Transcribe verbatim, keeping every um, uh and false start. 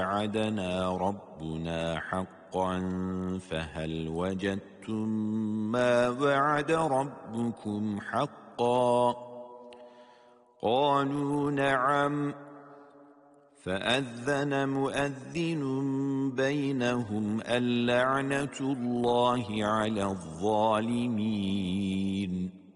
وعدنا ربنا حقا فهل وجدتم ما وعد ربكم حقا قالوا نعم فأذن مؤذن بينهم اللعنة الله على الظالمين